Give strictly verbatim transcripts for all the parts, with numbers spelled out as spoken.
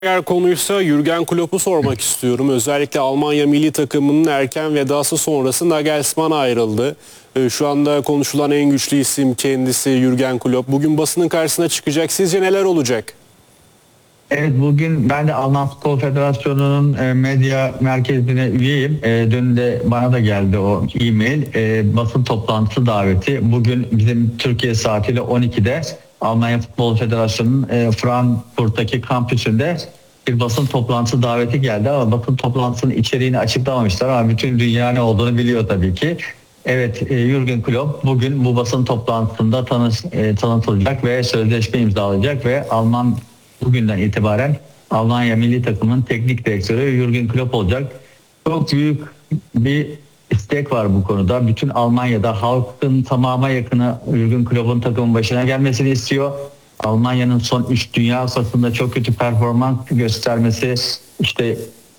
Diğer konuysa Jürgen Klopp'u sormak istiyorum. Özellikle Almanya milli takımının erken vedası sonrası Nagelsmann ayrıldı. Şu anda konuşulan en güçlü isim kendisi Jürgen Klopp. Bugün basının karşısına çıkacak. Sizce neler olacak? Evet, bugün ben de Alman Futbol Federasyonu'nun e, medya merkezine üyeyim. E, dün de bana da geldi o e-mail. E, basın toplantısı daveti. Bugün bizim Türkiye saatiyle on ikide Almanya Futbol Federasyonu'nun e, Frankfurt'taki kampüsünde bir basın toplantısı daveti geldi ama basın toplantısının içeriğini açıklamamışlar ama bütün dünya ne olduğunu biliyor tabii ki. Evet, e, Jürgen Klopp bugün bu basın toplantısında tanı, e, tanıtılacak ve sözleşme imzalayacak ve Alman bugünden itibaren Almanya milli takımının teknik direktörü Jürgen Klopp olacak. Çok büyük bir istek var bu konuda. Bütün Almanya'da halkın tamama yakını Jürgen Klopp'un takımın başına gelmesini istiyor. Almanya'nın son üç Dünya Kupası'nda çok kötü performans göstermesi, işte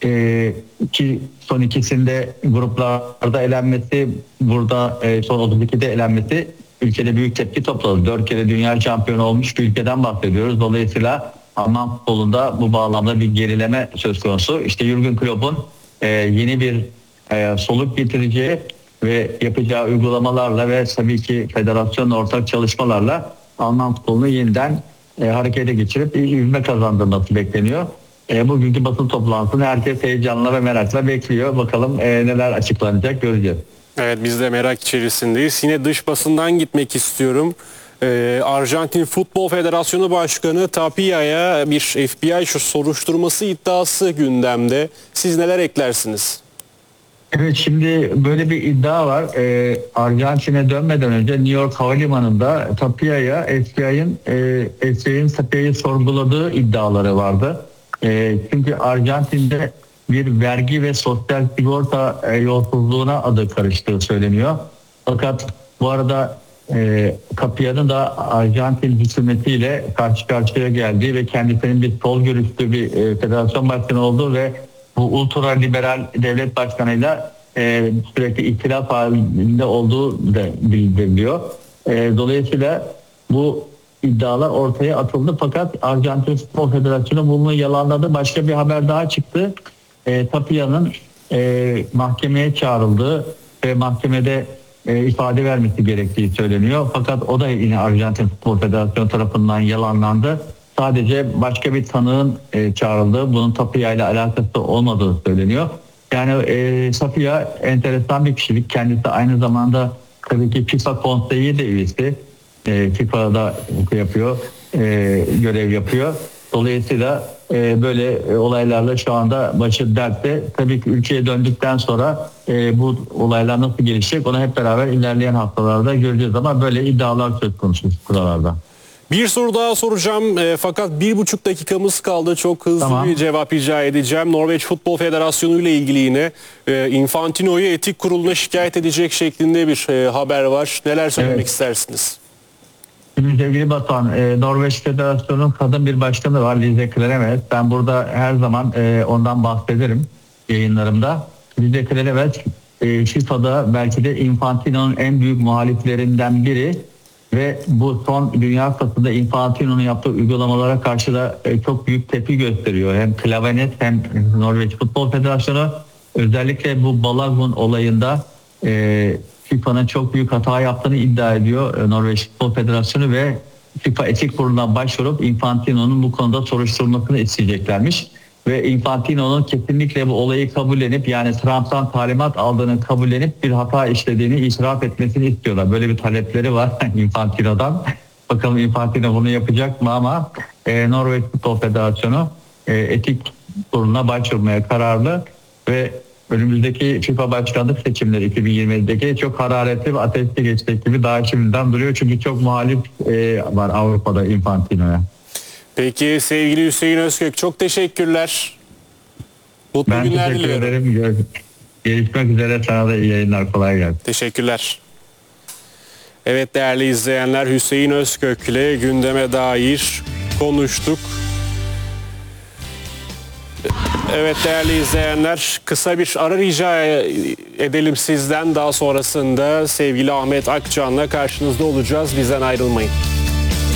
e, iki, son ikisinde gruplarda elenmesi, burada e, son otuz ikide elenmesi ülkede büyük tepki topladı. Dört kere dünya şampiyonu olmuş bir ülkeden bahsediyoruz. Dolayısıyla Alman futbolunda bu bağlamda bir gerileme söz konusu. İşte Jürgen Klopp'un e, yeni bir e, soluk getireceği ve yapacağı uygulamalarla ve tabii ki federasyonla ortak çalışmalarla Alman futbolunu yeniden e, harekete geçirip bir ivme kazandırması bekleniyor. E, bugünkü basın toplantısını herkes heyecanla ve merakla bekliyor. Bakalım e, neler açıklanacak göreceğiz. Evet, biz de merak içerisindeyiz. Yine dış basından gitmek istiyorum. Ee, Arjantin Futbol Federasyonu Başkanı Tapia'ya bir F B I soruşturması iddiası gündemde. Siz neler eklersiniz? Evet, şimdi böyle bir iddia var. Ee, Arjantin'e dönmeden önce New York Havalimanı'nda Tapia'ya F B I'nin e, F B I'nin Tapia'yı sorguladığı iddiaları vardı. E, çünkü Arjantin'de bir vergi ve sosyal sigorta e, yolsuzluğuna adı karıştığı söyleniyor. Fakat bu arada e, Tapia'nın da Arjantin hükümetiyle karşı karşıya geldiği ve kendisinin bir sol görüşlü bir e, federasyon başkanı olduğu ve bu ultra liberal devlet başkanıyla e, sürekli ihtilaf halinde olduğu da bildiriliyor. E, dolayısıyla bu iddialar ortaya atıldı fakat Arjantin Futbol Federasyonu bunu yalanladı. Başka bir haber daha çıktı. E, Tapia'nın e, mahkemeye çağrıldığı ve mahkemede e, ifade vermesi gerektiği söyleniyor. Fakat o da yine Arjantin Futbol Federasyonu tarafından yalanlandı. Sadece başka bir tanığın e, çağrıldığı, bunun Tapia ile alakası olmadığı söyleniyor. Yani e, Tapia enteresan bir kişilik. Kendisi aynı zamanda tabii ki FIFA konseyi de üyesi. E, FIFA'da yapıyor, e, görev yapıyor. Dolayısıyla e, böyle e, olaylarla şu anda başı dertte. Tabii ki ülkeye döndükten sonra e, bu olaylar nasıl gelişecek onu hep beraber ilerleyen haftalarda göreceğiz ama böyle iddialar söz konusu buralarda. Bir soru daha soracağım e, fakat bir buçuk dakikamız kaldı. Çok hızlı Tamam. bir cevap rica edeceğim. Norveç Futbol Federasyonu ile ilgili yine e, Infantino'yu etik kuruluna şikayet edecek şeklinde bir e, haber var. Neler söylemek evet. istersiniz? Şimdi sevgili Batuhan, e, Norveç Federasyonu'nun kadın bir başkanı var, Lise Kleremet. Ben burada her zaman e, ondan bahsederim yayınlarımda. Lise Kleremet e, FIFA'da belki de Infantino'nun en büyük muhaliflerinden biri. Ve bu son Dünya Kupası'nda Infantino'nun yaptığı uygulamalara karşı da çok büyük tepki gösteriyor. Hem Klavenet hem Norveç Futbol Federasyonu özellikle bu Balagun olayında e, FIFA'nın çok büyük hata yaptığını iddia ediyor Norveç Futbol Federasyonu ve FIFA Etik Kurulu'na başvurup Infantino'nun bu konuda soruşturulmasını isteyeceklermiş. Ve Infantino'nun kesinlikle bu olayı kabullenip yani Trump'tan talimat aldığını kabullenip bir hata işlediğini itiraf etmesini istiyorlar. Böyle bir talepleri var Infantino'dan. Bakalım Infantino bunu yapacak mı ama e, Norveç Futbol Federasyonu e, etik kuruluna başvurmaya kararlı ve önümüzdeki FIFA başkanlık seçimleri iki bin yirmideki çok hararetli ve ateşli geçecek gibi daha şimdiden duruyor. Çünkü çok muhalif e, var Avrupa'da Infantino'ya. Peki sevgili Hüseyin Özkök, çok teşekkürler. Mutlu ben günler teşekkür diliyorum. ederim. Görüşmek üzere, sana da iyi yayınlar, kolay gelsin. Teşekkürler. Evet değerli izleyenler, Hüseyin Özkök ile gündeme dair konuştuk. Evet değerli izleyenler, kısa bir ara rica edelim sizden. Daha sonrasında sevgili Ahmet Akcan'la karşınızda olacağız. Bizden ayrılmayın.